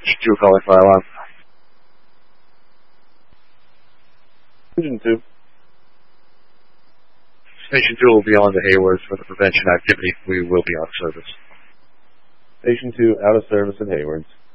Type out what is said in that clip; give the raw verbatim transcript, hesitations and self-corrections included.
two calling fire alarm. Station two. Station two will be on to Hayward for the prevention activity. We will be out of service. Station two, out of service at Hayward's.